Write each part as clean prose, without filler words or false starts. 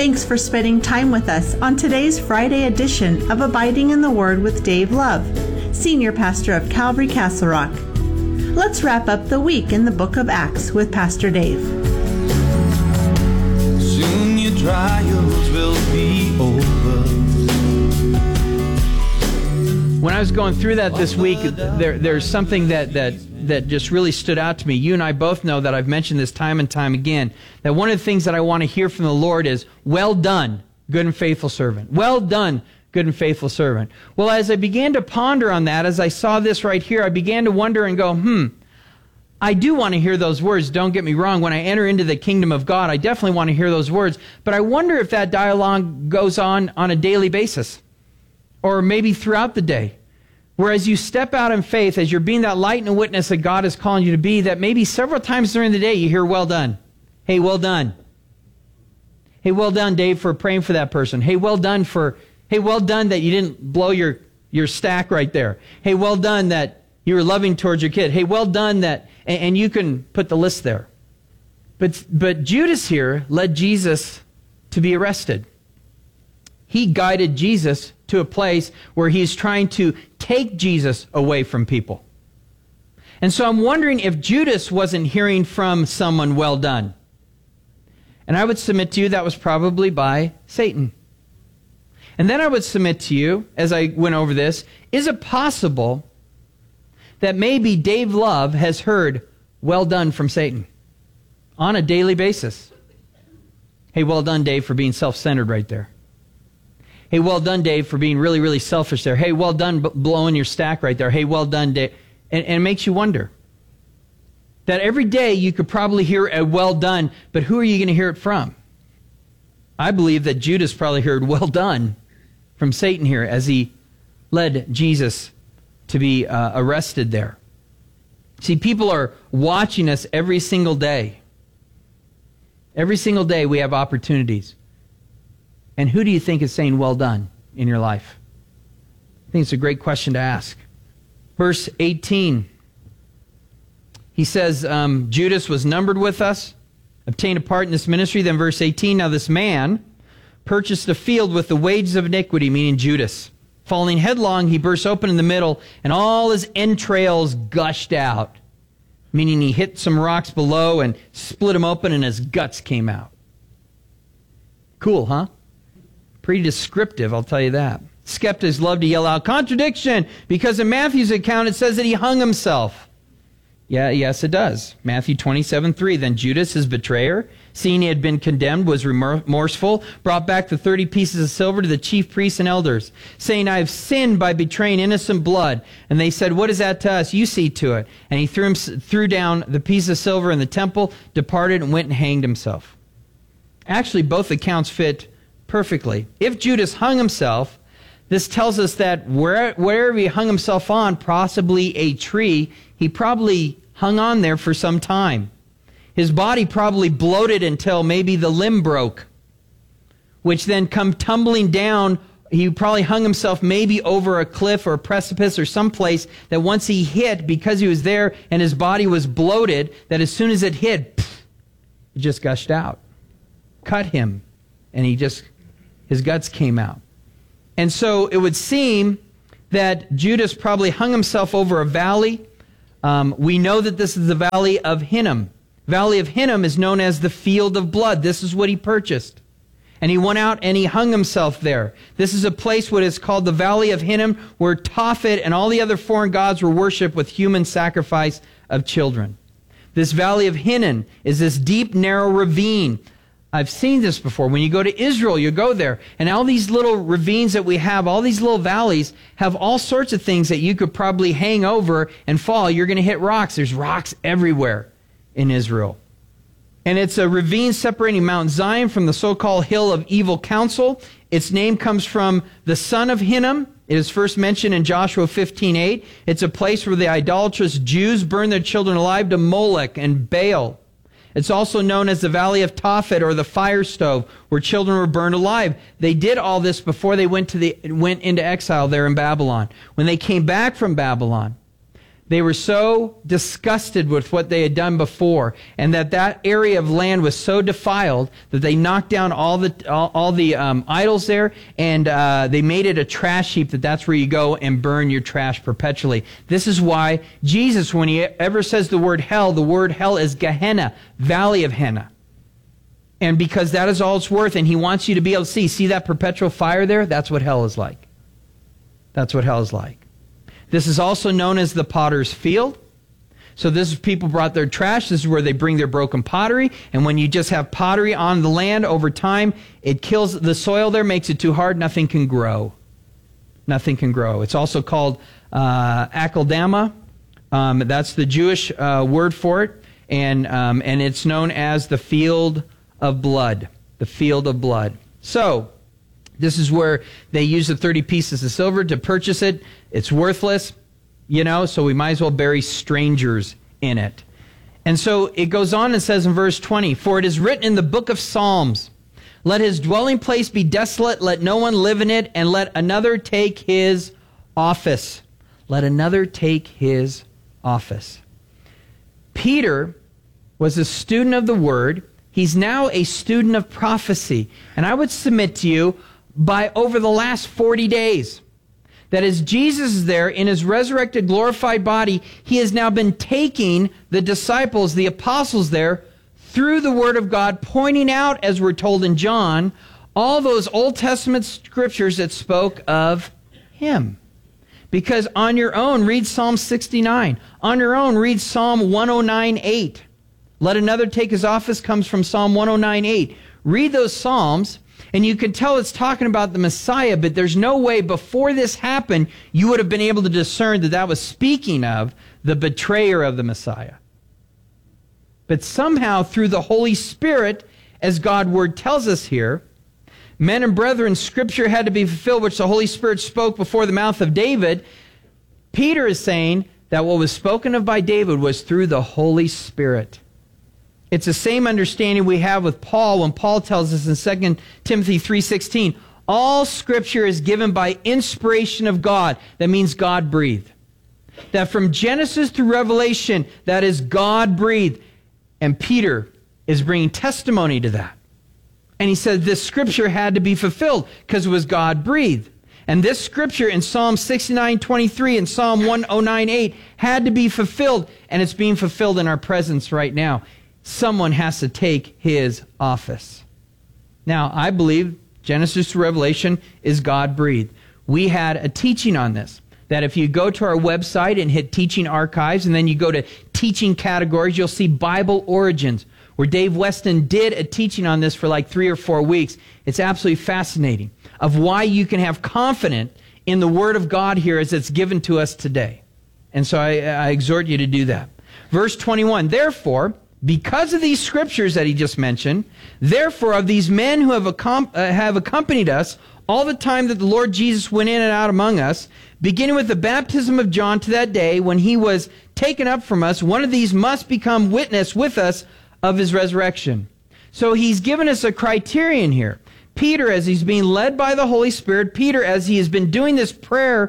Thanks for spending time with us on today's Friday edition of Abiding in the Word with Dave Love, Senior Pastor of Calvary Castle Rock. Let's wrap up the week in the book of Acts with Pastor Dave. Soon your trials will be over. When I was going through that this week, there's something that just really stood out to me. You and I both know that I've mentioned this time and time again, that one of the things that I want to hear from the Lord is, well done, good and faithful servant. Well done, good and faithful servant. Well, as I began to ponder on that, as I saw this right here, I began to wonder and go, I do want to hear those words. Don't get me wrong. When I enter into the kingdom of God, I definitely want to hear those words. But I wonder if that dialogue goes on a daily basis, or maybe throughout the day. Whereas you step out in faith, as you're being that light and a witness that God is calling you to be, that maybe several times during the day you hear, well done. Hey, well done. Hey, well done, Dave, for praying for that person. Hey, well done that you didn't blow your stack right there. Hey, well done that you were loving towards your kid. Hey, well done that, and you can put the list there. But Judas here led Jesus to be arrested. He guided Jesus to a place where he's trying to take Jesus away from people. And so I'm wondering if Judas wasn't hearing from someone, well done. And I would submit to you that was probably by Satan. And then I would submit to you, as I went over this, is it possible that maybe Dave Love has heard well done from Satan on a daily basis? Hey, well done, Dave, for being self-centered right there. Hey, well done, Dave, for being really, really selfish there. Hey, well done blowing your stack right there. Hey, well done, Dave. And it makes you wonder that every day you could probably hear a well done, but who are you going to hear it from? I believe that Judas probably heard well done from Satan here as he led Jesus to be arrested there. See, people are watching us every single day. Every single day we have opportunities. And who do you think is saying well done in your life? I think it's a great question to ask. Verse 18, he says, Judas was numbered with us, obtained a part in this ministry. Then verse 18, now this man purchased a field with the wages of iniquity, meaning Judas. Falling headlong, he burst open in the middle, and all his entrails gushed out, meaning he hit some rocks below and split them open, and his guts came out. Cool, huh? Pretty descriptive, I'll tell you that. Skeptics love to yell out, contradiction, because in Matthew's account it says that he hung himself. Yeah, yes, it does. Matthew 27:3. Then Judas, his betrayer, seeing he had been condemned, was remorseful, brought back the 30 pieces of silver to the chief priests and elders, saying, I have sinned by betraying innocent blood. And they said, what is that to us? You see to it. And he threw down the piece of silver in the temple, departed, and went and hanged himself. Actually, both accounts fit perfectly. If Judas hung himself, this tells us that wherever he hung himself on, possibly a tree, he probably hung on there for some time. His body probably bloated until maybe the limb broke, which then come tumbling down. He probably hung himself maybe over a cliff or a precipice or someplace that once he hit, because he was there and his body was bloated, that as soon as it hit, it just gushed out. Cut him, and his guts came out. And so it would seem that Judas probably hung himself over a valley. We know that this is the Valley of Hinnom. Valley of Hinnom is known as the Field of Blood. This is what he purchased. And he went out and he hung himself there. This is a place what is called the Valley of Hinnom, where Tophet and all the other foreign gods were worshipped with human sacrifice of children. This Valley of Hinnom is this deep, narrow ravine. I've seen this before. When you go to Israel, you go there, and all these little ravines that we have, all these little valleys, have all sorts of things that you could probably hang over and fall. You're going to hit rocks. There's rocks everywhere in Israel. And it's a ravine separating Mount Zion from the so-called Hill of Evil Counsel. Its name comes from the son of Hinnom. It is first mentioned in Joshua 15:8. It's a place where the idolatrous Jews burned their children alive to Molech and Baal. It's also known as the Valley of Tophet, or the fire stove, where children were burned alive. They did all this before they went into exile there in Babylon. When they came back from Babylon, They were so disgusted with what they had done before, and that area of land was so defiled that they knocked down all the idols there, and they made it a trash heap. That's where you go and burn your trash perpetually. This is why Jesus, when he ever says the word hell is Gehenna, valley of henna. And because that is all it's worth, and he wants you to be able to see that perpetual fire there? That's what hell is like. That's what hell is like. This is also known as the potter's field. So this is people brought their trash. This is where they bring their broken pottery. And when you just have pottery on the land over time, it kills the soil there, makes it too hard. Nothing can grow. Nothing can grow. It's also called akeldama. That's the Jewish word for it. And it's known as the field of blood. The field of blood. So this is where they use the 30 pieces of silver to purchase it. It's worthless, so we might as well bury strangers in it. And so it goes on and says in verse 20, "For it is written in the book of Psalms, let his dwelling place be desolate, let no one live in it, and let another take his office." Let another take his office. Peter was a student of the word. He's now a student of prophecy. And I would submit to you, by over the last 40 days, that as Jesus is there in his resurrected, glorified body, he has now been taking the disciples, the apostles there, through the Word of God, pointing out, as we're told in John, all those Old Testament scriptures that spoke of him. Because on your own, read Psalm 69. On your own, read Psalm 109:8. Let another take his office comes from Psalm 109:8. Read those Psalms, and you can tell it's talking about the Messiah, but there's no way before this happened you would have been able to discern that was speaking of the betrayer of the Messiah. But somehow through the Holy Spirit, as God's word tells us here, men and brethren, Scripture had to be fulfilled, which the Holy Spirit spoke before the mouth of David. Peter is saying that what was spoken of by David was through the Holy Spirit. It's the same understanding we have with Paul when Paul tells us in 2 Timothy 3:16, all Scripture is given by inspiration of God. That means God breathed. That from Genesis through Revelation, that is God breathed. And Peter is bringing testimony to that. And he said this Scripture had to be fulfilled because it was God breathed. And this Scripture in Psalm 69:23 and Psalm 109:8 had to be fulfilled. And it's being fulfilled in our presence right now. Someone has to take his office. Now, I believe Genesis to Revelation is God-breathed. We had a teaching on this, that if you go to our website and hit Teaching Archives, and then you go to Teaching Categories, you'll see Bible Origins, where Dave Weston did a teaching on this for like 3 or 4 weeks. It's absolutely fascinating, of why you can have confidence in the Word of God here as it's given to us today. And so I exhort you to do that. Verse 21, therefore, because of these scriptures that he just mentioned, therefore of these men who have accompanied us all the time that the Lord Jesus went in and out among us, beginning with the baptism of John to that day when he was taken up from us, one of these must become witness with us of his resurrection. So he's given us a criterion here. Peter, as he's being led by the Holy Spirit, Peter, as he has been doing this prayer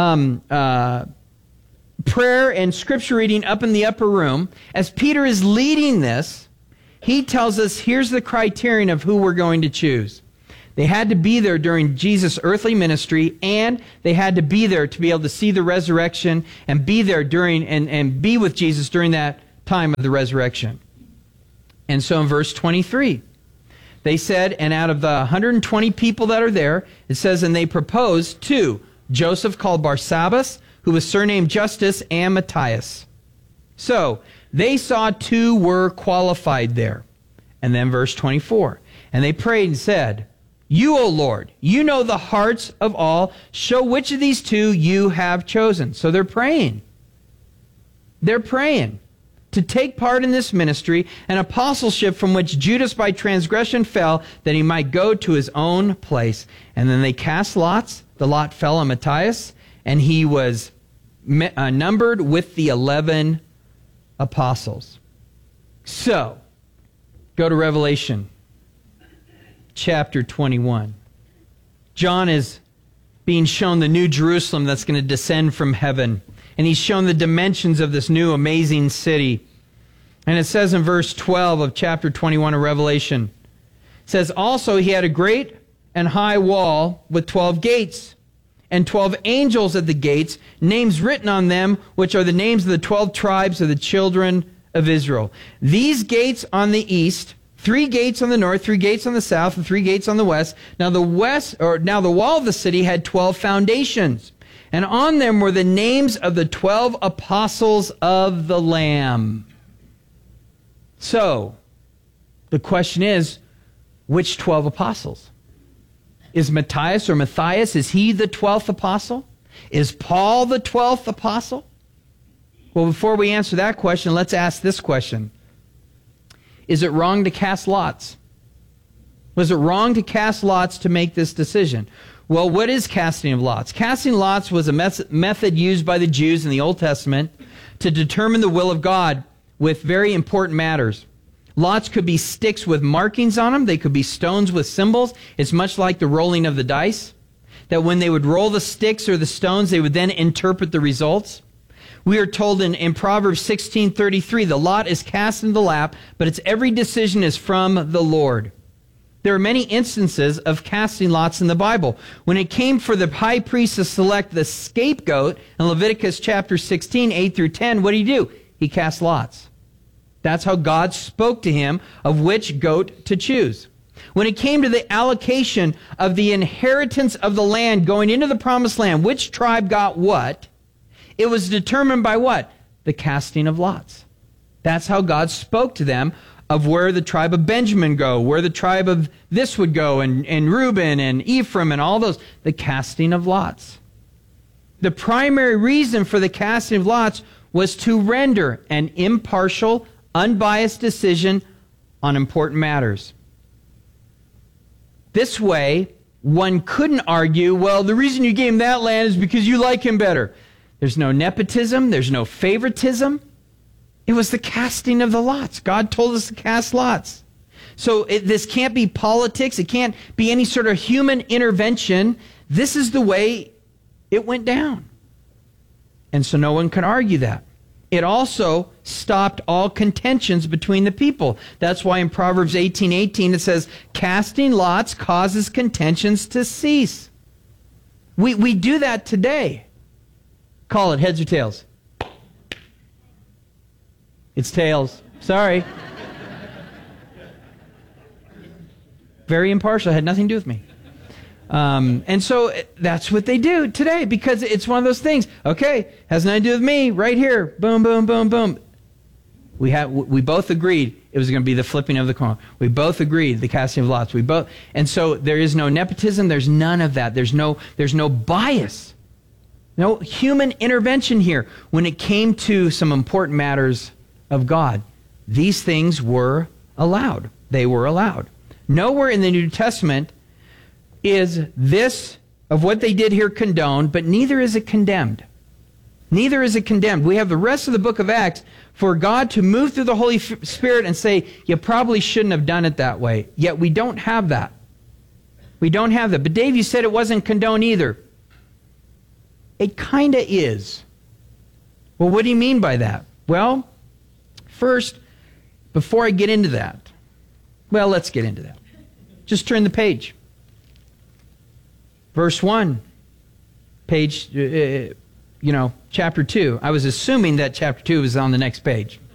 and scripture reading up in the upper room, as Peter is leading this, he tells us here's the criterion of who we're going to choose. They had to be there during Jesus' earthly ministry, and they had to be there to be able to see the resurrection and be there during and be with Jesus during that time of the resurrection. And so in verse 23, they said, and out of the 120 people that are there, it says, and they proposed two, Joseph called Barsabbas, who was surnamed Justus, and Matthias. So they saw two were qualified there. And then verse 24, and they prayed and said, you, O Lord, you know the hearts of all. Show which of these two you have chosen. So they're praying. They're praying to take part in this ministry, an apostleship from which Judas by transgression fell, that he might go to his own place. And then they cast lots. The lot fell on Matthias, and he was numbered with the 11 apostles. So, go to Revelation chapter 21. John is being shown the new Jerusalem that's going to descend from heaven. and he's shown the dimensions of this new amazing city. And it says in verse 12 of chapter 21 of Revelation, it says, also he had a great and high wall with 12 gates, and 12 angels at the gates, names written on them, which are the names of the 12 tribes of the children of Israel. These gates on the east, 3 gates on the north, 3 gates on the south, and 3 gates on the west. Now the wall of the city had 12 foundations, and on them were the names of the 12 apostles of the Lamb. So, the question is, which 12 apostles? Is Matthias or Matthias, is he the 12th apostle? Is Paul the 12th apostle? Well, before we answer that question, let's ask this question. Is it wrong to cast lots? Was it wrong to cast lots to make this decision? Well, what is casting of lots? Casting lots was a method used by the Jews in the Old Testament to determine the will of God with very important matters. Lots could be sticks with markings on them. They could be stones with symbols. It's much like the rolling of the dice, that when they would roll the sticks or the stones, they would then interpret the results. We are told in Proverbs 16:33, the lot is cast in the lap, but its every decision is from the Lord. There are many instances of casting lots in the Bible. When it came for the high priest to select the scapegoat in Leviticus chapter 16, 8 through 10, what did he do? He cast lots. That's how God spoke to him of which goat to choose. When it came to the allocation of the inheritance of the land going into the promised land, which tribe got what? It was determined by what? The casting of lots. That's how God spoke to them of where the tribe of Benjamin go, where the tribe of this would go, and Reuben and Ephraim and all those. The casting of lots. The primary reason for the casting of lots was to render an impartial, unbiased decision on important matters. This way, one couldn't argue, well, the reason you gave him that land is because you like him better. There's no nepotism. There's no favoritism. It was the casting of the lots. God told us to cast lots. So this can't be politics. It can't be any sort of human intervention. This is the way it went down. And so no one can argue that. It also stopped all contentions between the people. That's why in Proverbs 18:18 it says, casting lots causes contentions to cease. We do that today. Call it heads or tails. It's tails. Sorry. Very impartial. It had nothing to do with me. And so that's what they do today, because it's one of those things. Okay, has nothing to do with me. Right here, boom, boom, boom, boom. We both agreed it was going to be the flipping of the coin. We both agreed the casting of lots. And so there is no nepotism. There's none of that. There's no bias, no human intervention here. When it came to some important matters of God, these things were allowed. They were allowed. Nowhere in the New Testament is this of what they did here condoned, but neither is it condemned. Neither is it condemned. We have the rest of the book of Acts for God to move through the Holy Spirit and say, you probably shouldn't have done it that way. Yet we don't have that. We don't have that. But Dave, you said it wasn't condoned either. It kind of is. Well, what do you mean by that? Well, first, before I get into that, let's get into that. Just turn the page. Verse 1, page, chapter 2. I was assuming that chapter 2 was on the next page.